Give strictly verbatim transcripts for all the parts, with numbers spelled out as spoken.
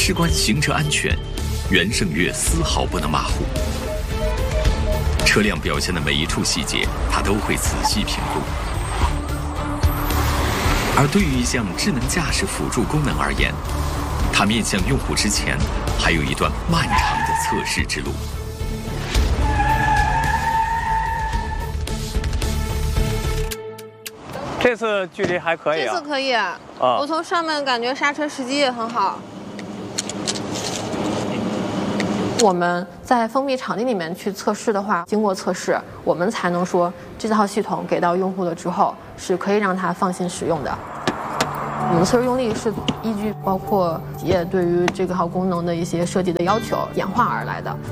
事关行车安全，袁胜月丝毫不能马虎。车辆表现的每一处细节，他都会仔细评估。而对于一项智能驾驶辅助功能而言，它面向用户之前，还有一段漫长的测试之路。 这次距离还可以啊。 这次可以啊， 啊我从上面感觉刹车时机也很好。我们在封闭场地里面去测试的话，经过测试，我们才能说这套系统给到用户了之后，是可以让他放心使用的。我们测试用力是依据包括企业对于这套功能的一些设计的要求演化而来的。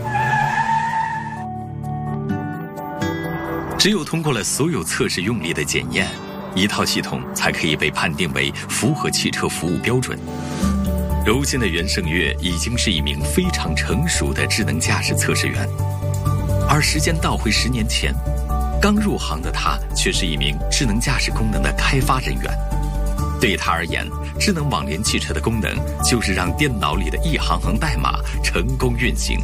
只有通过了所有测试用力的检验，一套系统才可以被判定为符合汽车服务标准。如今的袁胜月已经是一名非常成熟的智能驾驶测试员，而时间倒回十年前，刚入行的他却是一名智能驾驶功能的开发人员。对他而言，智能网联汽车的功能就是让电脑里的一行行代码成功运行。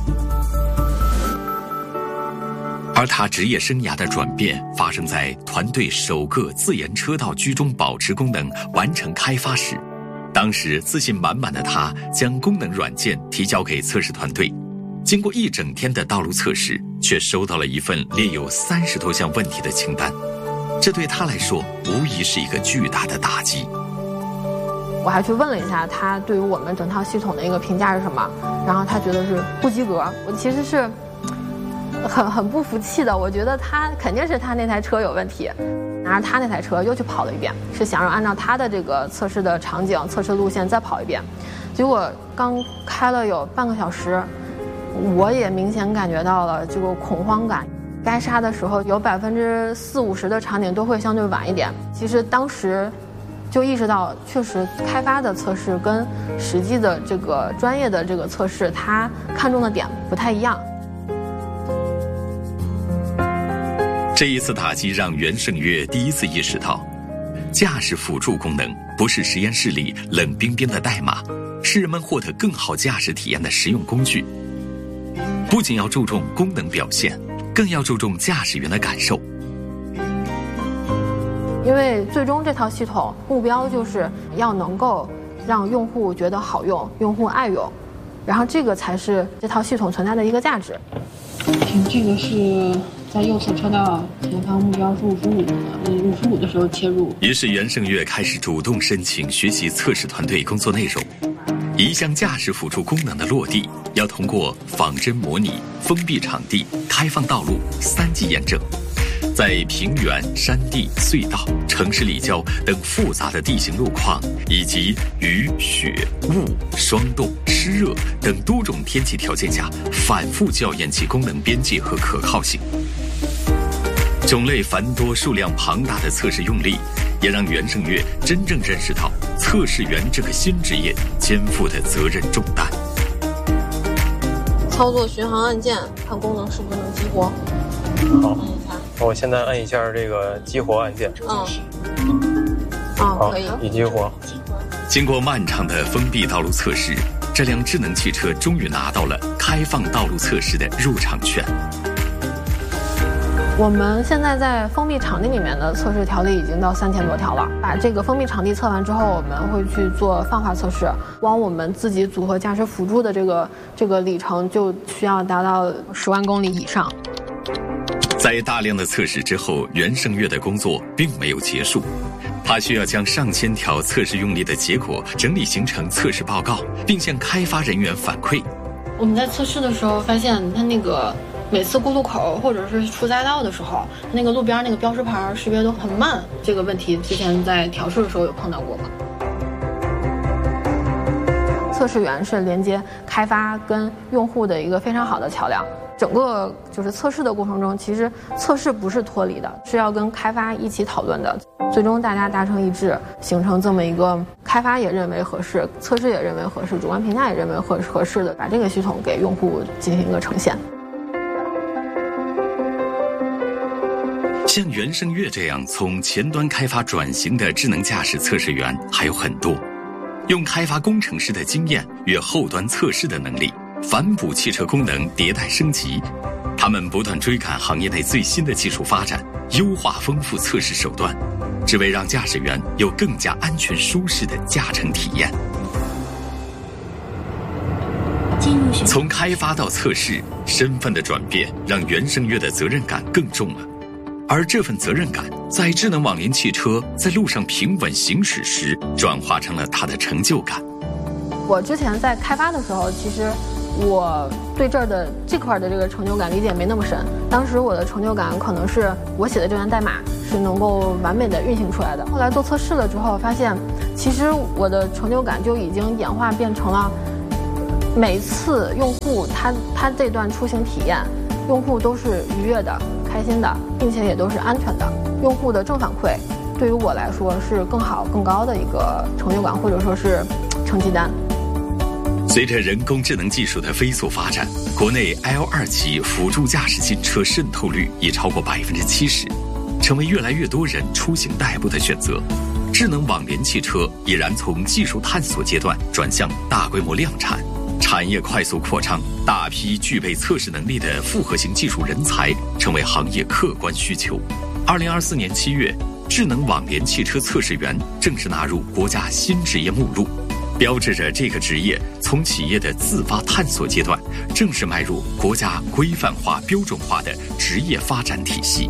而他职业生涯的转变发生在团队首个自研车道居中保持功能完成开发时。当时自信满满的他将功能软件提交给测试团队，经过一整天的道路测试，却收到了一份列有三十多项问题的清单。这对他来说无疑是一个巨大的打击。 我还去问了一下他对于我们整套系统的一个评价是什么，然后他觉得是不及格。我其实是很很不服气的，我觉得他肯定是他那台车有问题，拿着他那台车又去跑了一遍，是想让按照他的这个测试的场景、测试路线再跑一遍。结果刚开了有半个小时，我也明显感觉到了这个恐慌感。该刹的时候有百分之四五十的场景都会相对晚一点。其实当时就意识到，确实开发的测试跟实际的这个专业的这个测试，它看重的点不太一样。 这一次打击让袁胜月第一次意识到，驾驶辅助功能不是实验室里冷冰冰的代码，是人们获得更好驾驶体验的实用工具。不仅要注重功能表现，更要注重驾驶员的感受。 因为最终这套系统目标就是要能够让用户觉得好用，用户爱用，然后这个才是这套系统存在的一个价值。 这个是在右侧车道前方目标是五十五的，五十五的时候切入。 于是袁胜月开始主动申请学习测试团队工作内容。一项驾驶辅助功能的落地，要通过仿真模拟、封闭场地、开放道路三级验证。在平原、山地、隧道、城市立交等复杂的地形路况，以及雨、雪、雾、霜冻、湿热等多种天气条件下，反复校验其功能边界和可靠性。种类繁多、数量庞大的测试用例，也让袁胜月真正认识到测试员这个新职业肩负的责任重担。 操作巡航按键，看功能是不是能激活。 好，我现在按一下这个激活按键。 嗯，啊，可以， 已激活。 经过漫长的封闭道路测试，这辆智能汽车终于拿到了开放道路测试的入场券。 我们现在在封闭场地里面的测试条例已经到三千多条了。把这个封闭场地测完之后，我们会去做泛化测试。光我们自己组合驾驶辅助的这个这个里程就需要达到十万公里以上。 在大量的测试之后，袁胜月的工作并没有结束，他需要将上千条测试用例的结果整理形成测试报告，并向开发人员反馈。 我们在测试的时候发现，它那个每次过路口或者是出赛道的时候，那个路边那个标识牌识别都很慢。这个问题之前在调试的时候有碰到过吗？ 测试员是连接开发跟用户的一个非常好的桥梁。整个就是测试的过程中，其实测试不是脱离的，是要跟开发一起讨论的。最终大家达成一致，形成这么一个开发也认为合适，测试也认为合适，主观评价也认为合合适的，把这个系统给用户进行一个呈现。 像袁胜月这样从前端开发转型的智能驾驶测试员还有很多。 用开发工程师的经验与后端测试的能力，反哺汽车功能迭代升级。他们不断追赶行业内最新的技术发展，优化丰富测试手段，只为让驾驶员有更加安全舒适的驾乘体验。从开发到测试，身份的转变让袁胜月的责任感更重了。而这份责任感，在智能网联汽车在路上平稳行驶时，转化成了他的成就感。 我之前在开发的时候，其实我对这儿的这块的这个成就感理解没那么深。当时我的成就感可能是我写的这段代码是能够完美的运行出来的。后来做测试了之后，发现其实我的成就感就已经演化变成了每次用户他他这段出行体验，用户都是愉悦的、开心的，并且也都是安全的。用户的正反馈对于我来说是更好、更高的一个成就感，或者说是成绩单。 随着人工智能技术的飞速发展，国内 L 二 级辅助驾驶新车渗透率已超过百分之七十，成为越来越多人出行代步的选择。智能网联汽车已然从技术探索阶段转向大规模量产，产业快速扩张，大批具备测试能力的复合型技术人才成为行业客观需求。二零二四年七月，智能网联汽车测试员正式纳入国家新职业目录，标志着这个职业从企业的自发探索阶段，正式迈入国家规范化、标准化的职业发展体系。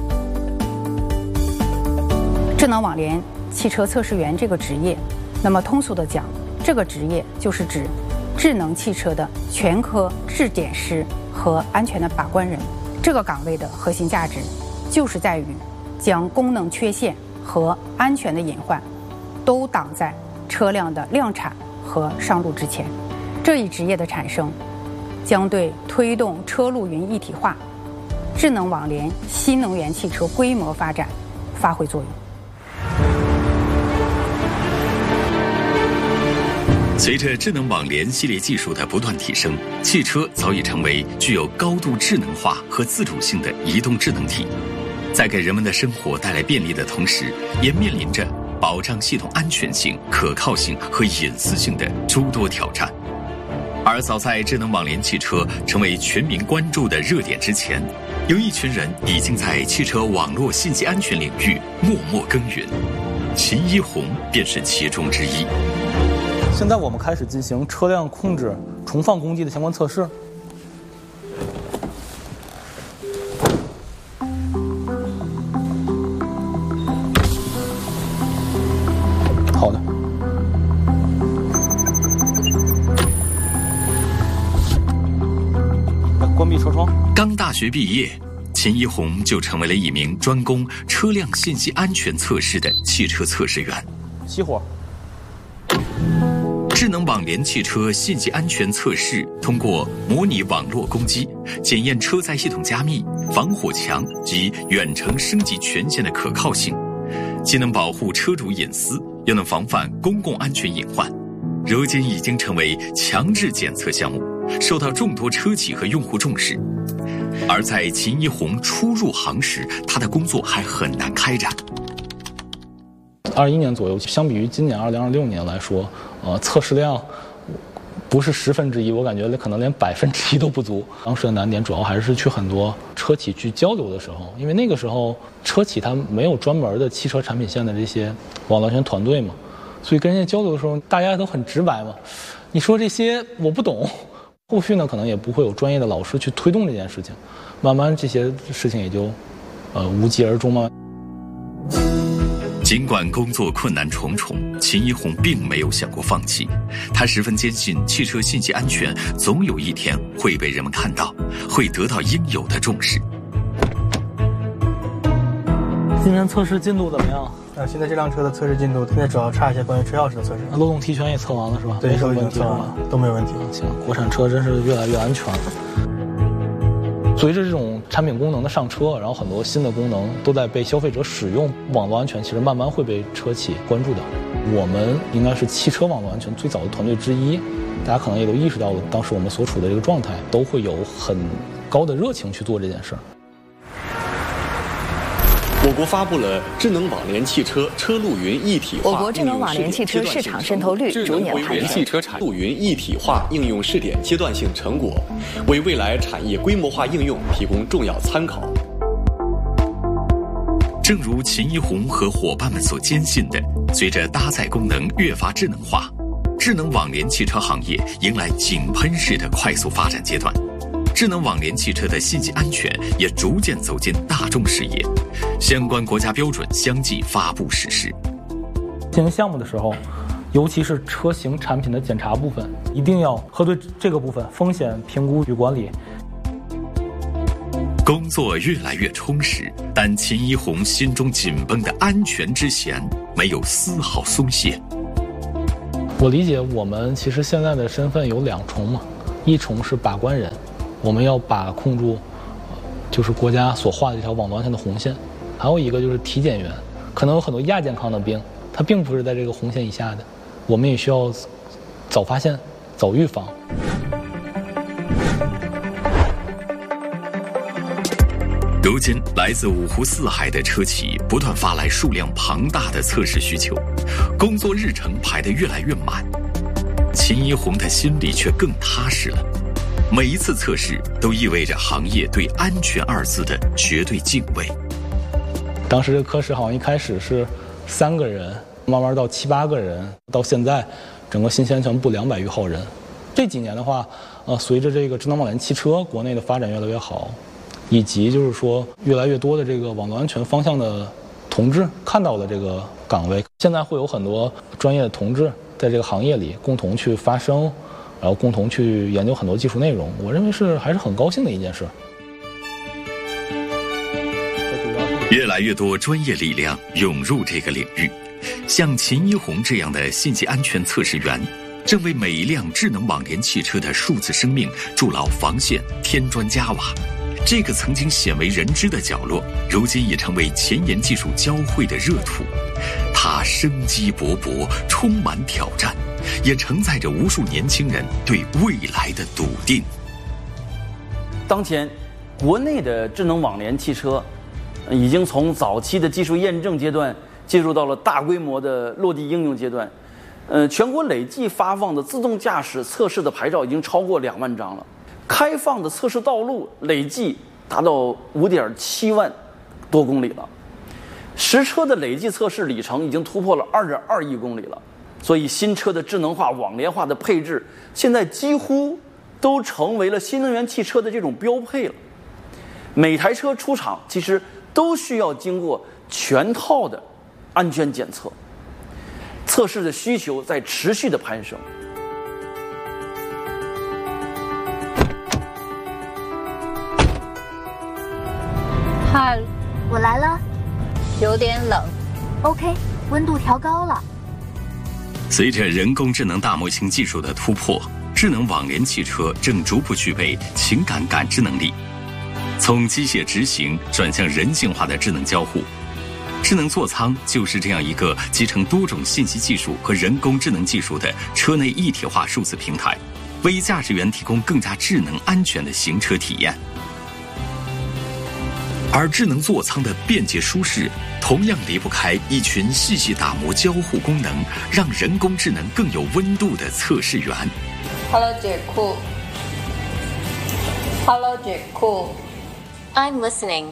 智能网联汽车测试员这个职业，那么通俗的讲，这个职业就是指智能汽车的全科质检师和安全的把关人。这个岗位的核心价值，就是在于将功能缺陷和安全的隐患都挡在车辆的量产和上路之前。这一职业的产生，将对推动车路云一体化、智能网联新能源汽车规模发展发挥作用。 随着智能网联系列技术的不断提升，汽车早已成为具有高度智能化和自主性的移动智能体，在给人们的生活带来便利的同时，也面临着保障系统安全性、可靠性和隐私性的诸多挑战。而早在智能网联汽车成为全民关注的热点之前，有一群人已经在汽车网络信息安全领域默默耕耘，秦一红便是其中之一。 现在我们开始进行车辆控制重放攻击的相关测试。好的。来，关闭车窗。 刚大学毕业，秦一红就成为了一名专攻车辆信息安全测试的汽车测试员。 熄火。 智能网联汽车信息安全测试通过模拟网络攻击，检验车载系统加密、防火墙及远程升级权限的可靠性，既能保护车主隐私，又能防范公共安全隐患。如今已经成为强制检测项目，受到众多车企和用户重视。而在秦一红初入行时，他的工作还很难开展。 二一年左右，相比于今年二零二六年来说，呃，测试量不是十分之一，我感觉可能连百分之一都不足。当时的难点主要还是去很多车企去交流的时候，因为那个时候车企它没有专门的汽车产品线的这些网络安全团队嘛，所以跟人家交流的时候，大家都很直白嘛。你说这些我不懂，后续呢可能也不会有专业的老师去推动这件事情，慢慢这些事情也就呃无疾而终嘛。 尽管工作困难重重，秦一红并没有想过放弃。他十分坚信汽车信息安全总有一天会被人们看到，会得到应有的重视。 今天测试进度怎么样？ 啊，现在这辆车的测试进度，现在主要差一些关于车钥匙的测试。 漏洞提权也测完了是吧？ 对， 没什么问题测完了，都没有问题。 行，国产车真是越来越安全了。随着这种产品功能的上车，然后很多新的功能都在被消费者使用，网络安全其实慢慢会被车企关注到。我们应该是汽车网络安全最早的团队之一，大家可能也都意识到了，当时我们所处的这个状态，都会有很高的热情去做这件事儿。 我国发布了智能网联汽车车路云一体化。 我国智能网联汽车市场渗透率逐年攀升。 汽车产路云一体化应用试点阶段性成果，为未来产业规模化应用提供重要参考。 正如秦一红和伙伴们所坚信的，随着搭载功能越发智能化，智能网联汽车行业迎来井喷式的快速发展阶段。智能网联汽车的信息安全也逐渐走进大众视野，相关国家标准相继发布实施。 进行项目的时候，尤其是车型产品的检查部分，一定要核对这个部分风险评估与管理。 工作越来越充实，但秦一红心中紧绷的安全之弦没有丝毫松懈。 我理解我们其实现在的身份有两重嘛，一重是把关人，我们要把控住就是国家所画的这条网络安全的红线，还有一个就是体检员，可能有很多亚健康的病，它并不是在这个红线以下的，我们也需要早发现早预防。 如今来自五湖四海的车企不断发来数量庞大的测试需求，工作日程排得越来越满，秦一红的心里却更踏实了。每一次测试都意味着行业对安全二字的绝对敬畏。 当时这个科室好像一开始是三个人，慢慢到七八个人，到现在整个信息安全部两百余号人。这几年的话，呃，随着这个智能网联汽车国内的发展越来越好，以及就是说越来越多的这个网络安全方向的同志看到了这个岗位，现在会有很多专业的同志在这个行业里共同去发声，然后共同去研究很多技术内容，我认为是还是很高兴的一件事。 越来越多专业力量涌入这个领域，像秦一红这样的信息安全测试员，正为每一辆智能网联汽车的数字生命筑牢防线、添砖加瓦。这个曾经鲜为人知的角落，如今已成为前沿技术交汇的热土。它生机勃勃，充满挑战，也承载着无数年轻人对未来的笃定。 当前，国内的智能网联汽车已经从早期的技术验证阶段进入到了大规模的落地应用阶段。呃，全国累计发放的自动驾驶测试的牌照已经超过两万张了。开放的测试道路累计达到五点七万多公里了，实车的累计测试里程已经突破了二点二亿公里了。所以，新车的智能化、网联化的配置，现在几乎都成为了新能源汽车的这种标配了。每台车出厂，其实都需要经过全套的安全检测，测试的需求在持续的攀升。 嗨，我来了，有点冷。OK， 温度调高了。 随着人工智能大模型技术的突破，智能网联汽车正逐步具备情感感知能力，从机械执行转向人性化的智能交互。智能座舱就是这样一个集成多种信息技术和人工智能技术的车内一体化数字平台，为驾驶员提供更加智能安全的行车体验。而智能座舱的便捷舒适，同样离不开一群细细打磨交互功能，让人工智能更有温度的测试员。 Hello, dear cool. Hello, dear cool. I'm listening.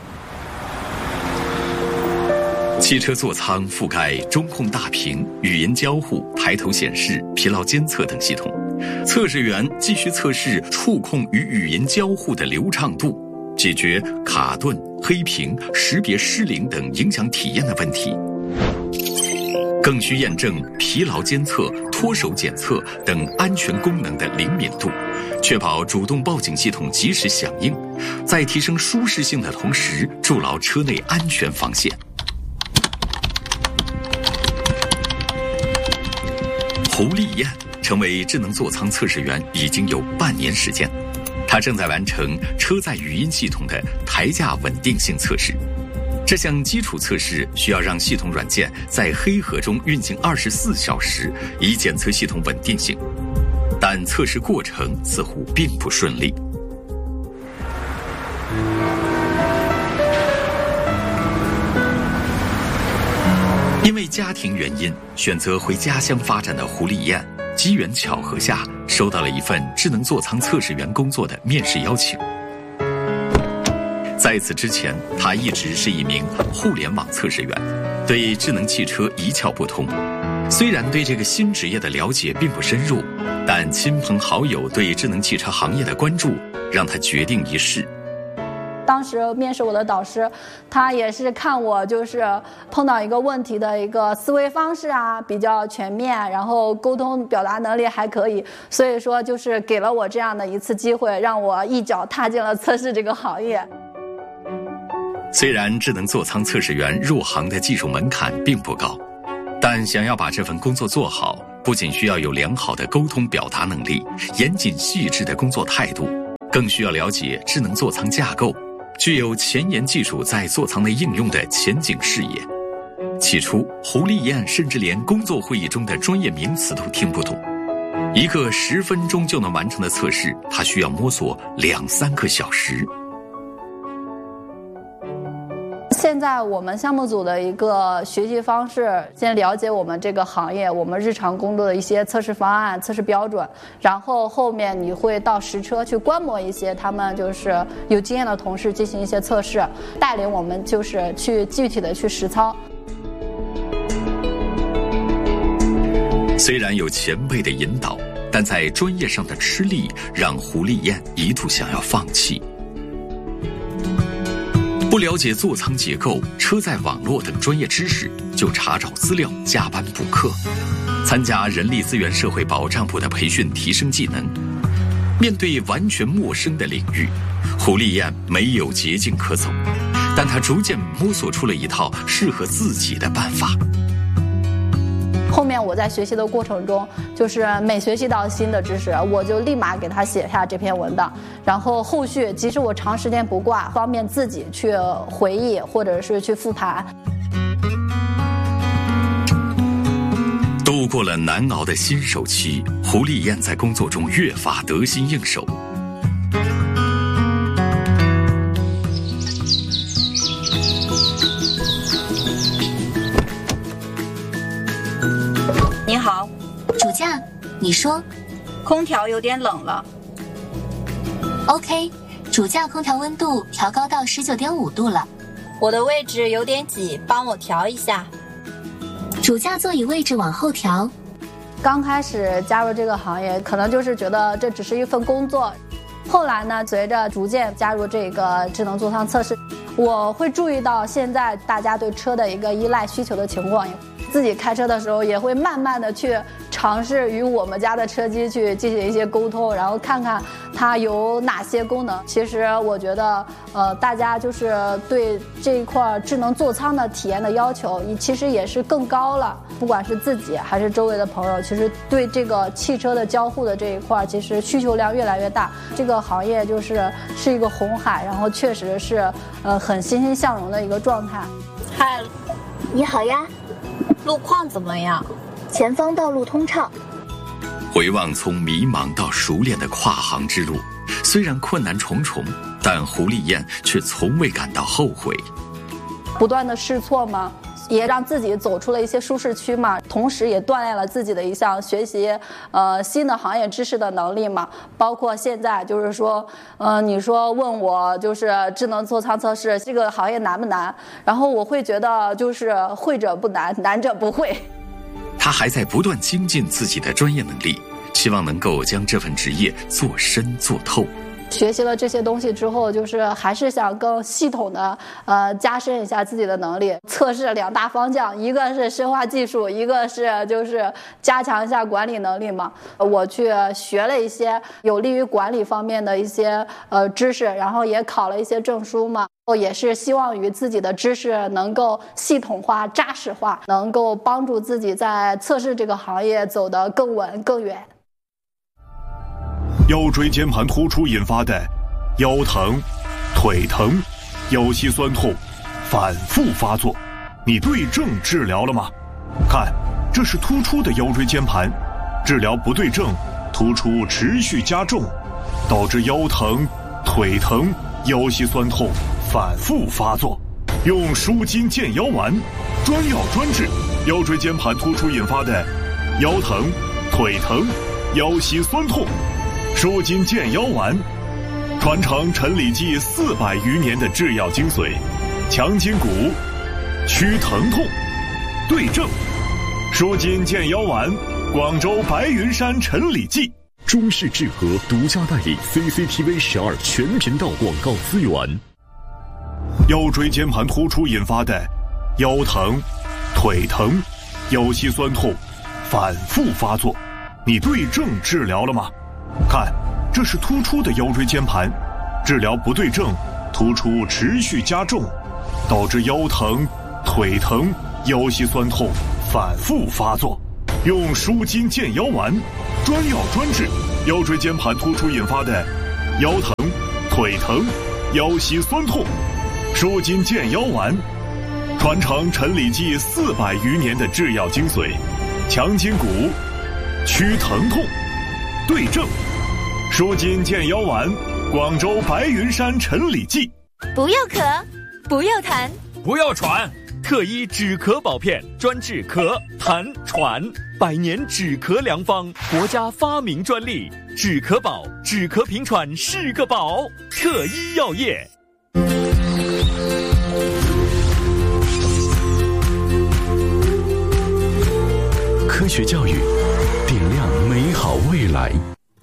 汽车座舱覆盖中控大屏、语音交互、抬头显示、疲劳监测等系统，测试员继续测试触控与语音交互的流畅度，解决卡顿、黑屏、识别失灵等影响体验的问题，更需验证疲劳监测、脱手检测等安全功能的灵敏度，确保主动报警系统及时响应，在提升舒适性的同时，筑牢车内安全防线。胡丽燕成为智能座舱测试员已经有半年时间，他正在完成车载语音系统的台架稳定性测试。这项基础测试需要让系统软件在黑盒中运行二十四小时，以检测系统稳定性。但测试过程似乎并不顺利。 因为家庭原因选择回家乡发展的胡丽燕，机缘巧合下收到了一份智能座舱测试员工作的面试邀请。在此之前，她一直是一名互联网测试员，对智能汽车一窍不通。虽然对这个新职业的了解并不深入，但亲朋好友对智能汽车行业的关注，让她决定一试。 当时面试我的导师，他也是看我就是碰到一个问题的一个思维方式啊比较全面，然后沟通表达能力还可以，所以说就是给了我这样的一次机会，让我一脚踏进了测试这个行业。 虽然智能座舱测试员入行的技术门槛并不高，但想要把这份工作做好，不仅需要有良好的沟通表达能力、严谨细致的工作态度，更需要了解智能座舱架构，具有前沿技术在座舱内应用的前景视野。起初，胡丽燕甚至连工作会议中的专业名词都听不懂。一个十分钟就能完成的测试，她需要摸索两三个小时。 现在我们项目组的一个学习方式，先了解我们这个行业，我们日常工作的一些测试方案、测试标准，然后后面你会到实车去观摩一些他们就是有经验的同事进行一些测试，带领我们就是去具体的去实操。 虽然有前辈的引导，但在专业上的吃力让胡丽燕一度想要放弃。不了解座舱结构、车载网络等专业知识，就查找资料、加班补课，参加人力资源社会保障部的培训提升技能。面对完全陌生的领域，胡丽燕没有捷径可走，但她逐渐摸索出了一套适合自己的办法。 后面我在学习的过程中，就是每学习到新的知识，我就立马给他写下这篇文档，然后后续即使我长时间不挂，方便自己去回忆或者是去复盘。 度过了难熬的新手期，胡丽燕在工作中越发得心应手。 你好，主驾，你说， 空调有点冷了。 OK， 主驾空调温度调高到十九点五度了。 我的位置有点挤，帮我调一下。 主驾座椅位置往后调。 刚开始加入这个行业，可能就是觉得这只是一份工作。后来呢，随着逐渐加入这个智能座舱测试，我会注意到现在大家对车的一个依赖需求的情况。自己开车的时候也会慢慢的去尝试与我们家的车机去进行一些沟通，然后看看它有哪些功能。其实我觉得呃，大家就是对这一块智能座舱的体验的要求其实也是更高了，不管是自己还是周围的朋友，其实对这个汽车的交互的这一块其实需求量越来越大。这个行业就是是一个红海，然后确实是呃很欣欣向荣的一个状态。 嗨， 你好呀， 路况怎么样？ 前方道路通畅。 回望从迷茫到熟练的跨行之路，虽然困难重重，但胡丽燕却从未感到后悔。 不断的试错嘛，也让自己走出了一些舒适区嘛，同时也锻炼了自己的一项学习呃新的行业知识的能力嘛。包括现在就是说，呃，你说问我就是智能座舱测试这个行业难不难？然后我会觉得就是会者不难，难者不会。 他还在不断精进自己的专业能力，希望能够将这份职业做深做透。 学习了这些东西之后，就是还是想更系统的呃加深一下自己的能力。测试两大方向，一个是深化技术，一个是就是加强一下管理能力嘛。我去学了一些有利于管理方面的一些呃知识，然后也考了一些证书嘛。也是希望于自己的知识能够系统化、扎实化，能够帮助自己在测试这个行业走得更稳更远。 腰椎间盘突出引发的腰疼、腿疼、腰膝酸痛反复发作，你对症治疗了吗？看，这是突出的腰椎间盘，治疗不对症，突出持续加重，导致腰疼、腿疼、腰膝酸痛反复发作。用舒筋健腰丸，专药专治， 腰椎间盘突出引发的腰疼、腿疼、腰膝酸痛，舒筋健腰丸，传承陈李济四百余年的制药精髓，强筋骨，祛疼痛，对症，舒筋健腰丸，广州白云山陈李济。 中视智和独家代理 C C T V 十二全频道广告资源。 腰椎间盘突出引发的腰疼、腿疼、腰膝酸痛反复发作，你对症治疗了吗？看，这是突出的腰椎间盘，治疗不对症，突出持续加重，导致腰疼、腿疼、腰膝酸痛反复发作。用舒筋健腰丸，专药专治腰椎间盘突出引发的腰疼、腿疼、腰膝酸痛。舒筋健腰丸，传承陈李济四百余年的制药精髓，强筋骨，祛疼痛，对症，舒筋健腰丸，广州白云山陈李济。 不要咳，不要痰， 不要喘，特医止咳宝片，专治咳、痰、喘，百年止咳良方，国家发明专利，止咳宝，止咳平喘是个宝，特医药业。 科学教育，点亮美好未来。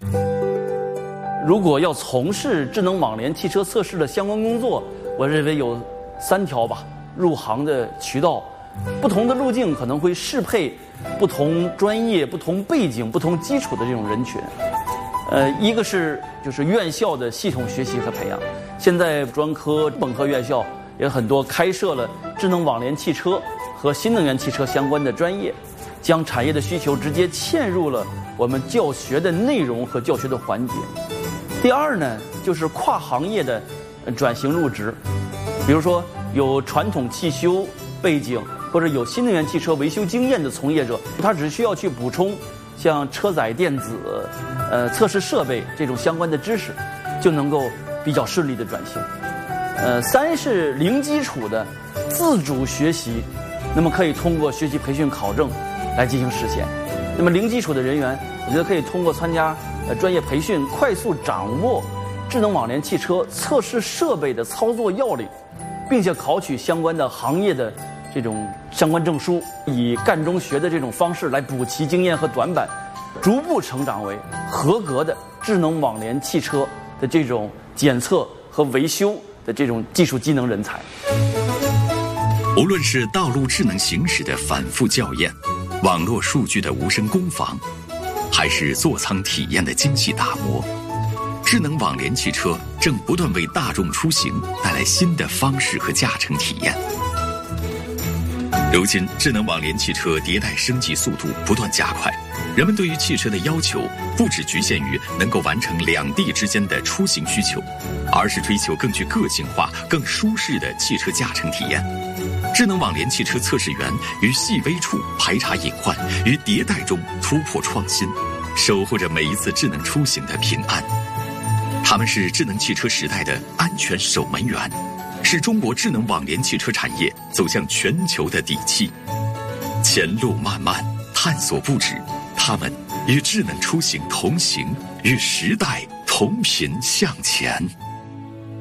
如果要从事智能网联汽车测试的相关工作，我认为有三条吧入行的渠道，不同的路径可能会适配不同专业、不同背景、不同基础的这种人群。呃，一个是就是院校的系统学习和培养，现在专科、本科院校也很多开设了智能网联汽车和新能源汽车相关的专业，将产业的需求直接嵌入了我们教学的内容和教学的环节。第二呢，就是跨行业的转型入职，比如说有传统汽修背景或者有新能源汽车维修经验的从业者，他只需要去补充像车载电子、呃测试设备这种相关的知识，就能够比较顺利的转型。呃，三是零基础的自主学习，那么可以通过学习培训考证来进行实现。那么零基础的人员，我觉得可以通过参加呃专业培训，快速掌握智能网联汽车测试设备的操作要领，并且考取相关的行业的这种相关证书，以干中学的这种方式来补齐经验和短板，逐步成长为合格的智能网联汽车的这种检测和维修的这种技术技能人才。 无论是道路智能行驶的反复校验，网络数据的无声攻防，还是座舱体验的精细打磨，智能网联汽车正不断为大众出行带来新的方式和驾乘体验。如今，智能网联汽车迭代升级速度不断加快，人们对于汽车的要求不只局限于能够完成两地之间的出行需求，而是追求更具个性化、更舒适的汽车驾乘体验。智能网联汽车测试员于细微处排查隐患，于迭代中突破创新，守护着每一次智能出行的平安。他们是智能汽车时代的安全守门员，是中国智能网联汽车产业走向全球的底气。前路漫漫，探索不止，他们与智能出行同行，与时代同频向前。